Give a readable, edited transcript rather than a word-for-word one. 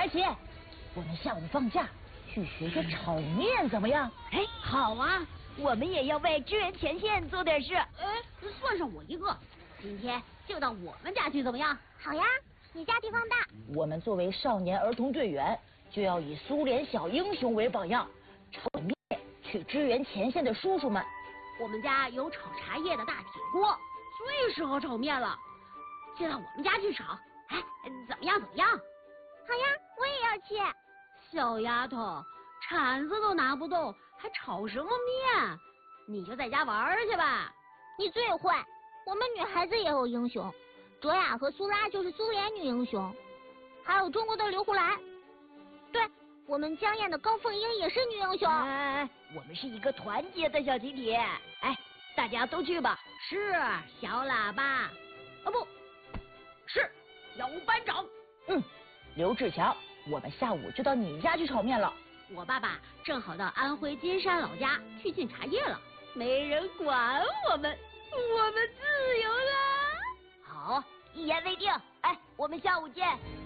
白起，我们下午放假去学学炒面怎么样？ 哎，好啊，我们也要为支援前线做点事。 哎，算上我一个，今天就到我们家去怎么样？ 好呀，你家地方大。 我们作为少年儿童队员，就要以苏联小英雄为榜样，炒面去支援前线的叔叔们。 我们家有炒茶叶的大铁锅，最适合炒面了，就到我们家去炒。哎，怎么样？怎么样？ 好呀，我也要去。 小丫头，铲子都拿不动，还炒什么面？你就在家玩去吧。 你最会。我们女孩子也有英雄，卓雅和苏拉就是苏联女英雄，还有中国的刘胡兰。对，我们江燕的高凤英也是女英雄。 哎，我们是一个团结的小集体。哎，大家都去吧。 是小喇叭，啊不是小班长。 刘志强，我们下午就到你家去炒面了。 我爸爸正好到安徽金山老家去进茶叶了， 没人管我们，我们自由了。 好， 一言为定。哎，我们下午见。